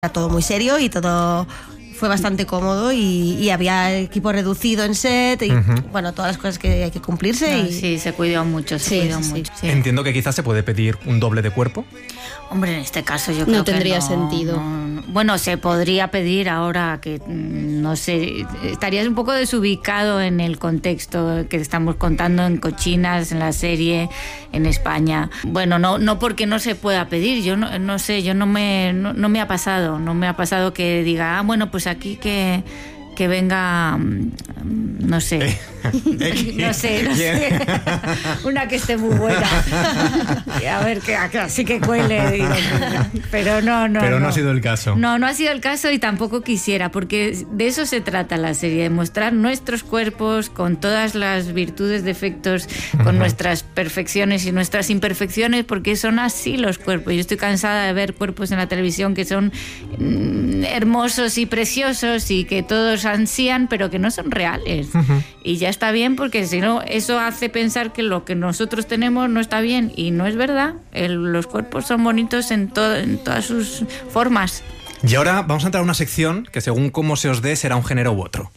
Era todo muy serio y todo fue bastante cómodo y había equipo reducido en set y bueno, todas las cosas que hay que cumplirse. Sí, se cuidó mucho, Sí. Entiendo que quizás se puede pedir un doble de cuerpo. Hombre, en este caso yo creo No tendría que sentido. Bueno, se podría pedir ahora que, no sé, estarías un poco desubicado en el contexto que estamos contando en Cochinas, en la serie, en España. Bueno, no porque no se pueda pedir, yo no sé, no me ha pasado que diga, bueno, pues aquí que venga, no sé. No sé. Una que esté muy buena. A ver, que así que cuele. Digo, pero no. Pero no ha sido el caso. No ha sido el caso y tampoco quisiera, porque de eso se trata la serie, de mostrar nuestros cuerpos con todas las virtudes, defectos, con nuestras perfecciones y nuestras imperfecciones, porque son así los cuerpos. Yo estoy cansada de ver cuerpos en la televisión que son hermosos y preciosos y que todos ansían, pero que no son reales. Y ya está bien, porque si no, eso hace pensar que lo que nosotros tenemos no está bien, y no es verdad. Los cuerpos son bonitos en todas sus formas. Y ahora vamos a entrar a una sección que según cómo se os dé será un género u otro.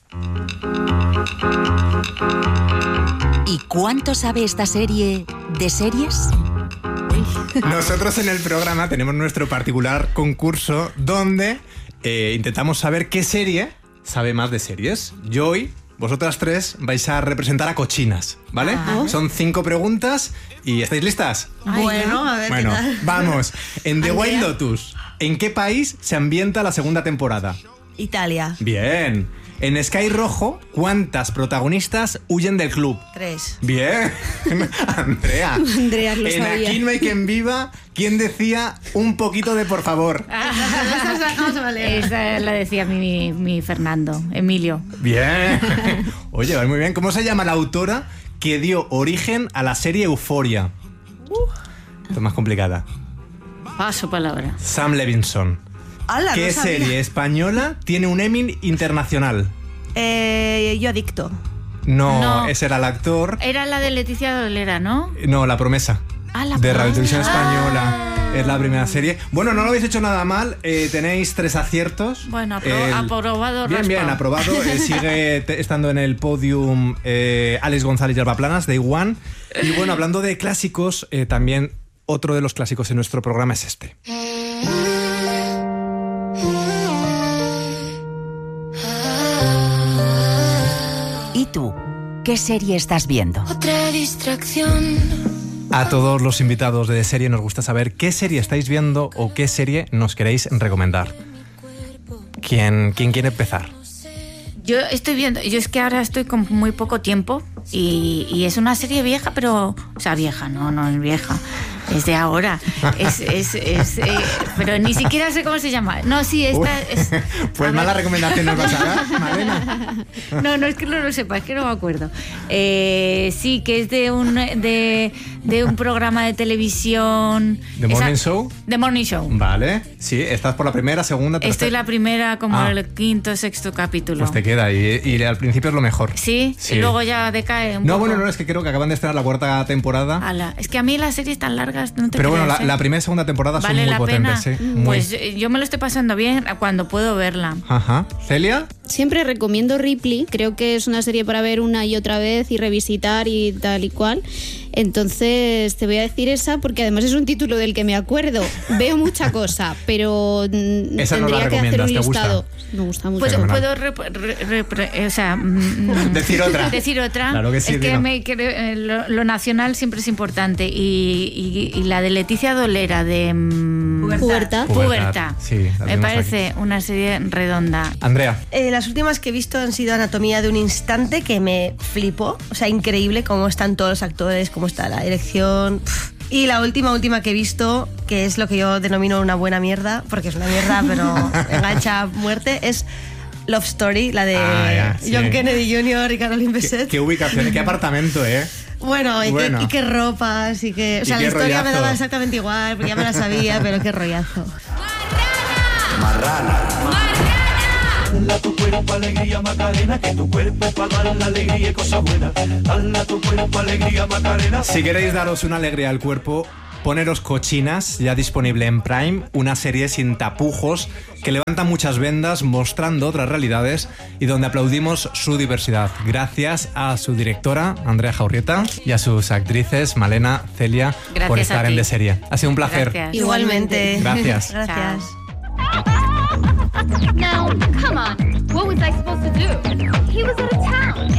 ¿Y cuánto sabe esta serie de series? Nosotros en el programa tenemos nuestro particular concurso donde intentamos saber qué serie sabe más de series. Yo hoy, vosotras tres, vais a representar a Cochinas, ¿vale? Son 5 preguntas y ¿estáis listas? Bueno, a ver qué tal. Vamos. En The White Lotus, ¿en qué país se ambienta la segunda temporada? Italia. Bien. En Sky Rojo, ¿cuántas protagonistas huyen del club? 3. Bien. Andrea. Andrea lo En sabía. Aquí no hay quien viva, ¿quién decía un poquito de por favor? Esa la decía mi Fernando, Emilio. Bien. Oye, va muy bien. ¿Cómo se llama la autora que dio origen a la serie Euphoria? Esto es más complicada. Paso palabra. Sam Levinson. ¡Hala, ¿Qué no sabía! serie española tiene un Emmy internacional? Yo adicto. No, ese era el actor. Era la de Leticia Dolera, ¿no? No, La Promesa. La de Radio Televisión Española. Es la primera serie. Bueno, no lo habéis hecho nada mal. Tenéis 3 aciertos. Bueno, aprobado. Bien, aprobado. Sigue estando en el podium Alex González y Alba Planas, Day One. Y bueno, hablando de clásicos, también otro de los clásicos en nuestro programa es este. ¿Y tú? ¿Qué serie estás viendo? Otra distracción. A todos los invitados de serie nos gusta saber qué serie estáis viendo o qué serie nos queréis recomendar. ¿Quién quiere empezar? Yo estoy viendo, yo es que ahora estoy con muy poco tiempo y es una serie vieja, pero, o sea, vieja, no es vieja, es de ahora, pero ni siquiera sé cómo se llama. No, sí, esta es... Pues mala recomendación nos vas a dar, Malena. No es que no lo sepa, es que no me acuerdo. Sí, que es de un programa de televisión. ¿The Morning Show? The Morning Show. Vale, sí, estás por la primera, segunda, tercera. Estoy la primera, como el 5º, 6º capítulo. Pues te queda y al principio es lo mejor. Sí, y luego ya decae un poco. Bueno, no, es que creo que acaban de estrenar la 4ª temporada. Es que a mí las series tan largas no te Pero creas, bueno, la primera y segunda temporada son muy potentes. Sí, pues yo me lo estoy pasando bien cuando puedo verla. Ajá. ¿Celia? Siempre recomiendo Ripley. Creo que es una serie para ver una y otra vez y revisitar y tal y cual. Entonces te voy a decir esa porque además es un título del que me acuerdo. Veo mucha cosa, pero esa tendría no la que hacer un listado. ¿Gusta? Me gusta mucho. Pues puedo decir otra. Claro que sí, es que lo nacional siempre es importante y la de Leticia Dolera de Pubertad. Sí, me parece aquí una serie redonda. Andrea. Las últimas que he visto han sido Anatomía de un instante, que me flipó. O sea, increíble cómo están todos los actores, cómo está la dirección. Y la última que he visto, que es lo que yo denomino una buena mierda, porque es una mierda, pero engancha a muerte, es Love Story, la de John Kennedy Jr. y Caroline Bessette. Qué ubicación, qué apartamento, ¿eh? Bueno, y qué ropas, y qué... O sea, la historia rollazo. me daba exactamente igual, porque ya me la sabía, pero qué rollazo. Marrana. Dala tu cuerpo alegría Macarena, que tu cuerpo es para dar la alegría y cosas buenas. Dala tu cuerpo alegría Macarena. Si queréis daros una alegría al cuerpo, Poneros cochinas, ya disponible en Prime, una serie sin tapujos que levanta muchas vendas mostrando otras realidades y donde aplaudimos su diversidad. Gracias a su directora, Andrea Jaurrieta, y a sus actrices, Malena, Celia, Gracias por estar en De Serie. Ha sido un placer. Gracias. Igualmente. Gracias. Gracias. Now, come on. What was I supposed to do? He was out of town.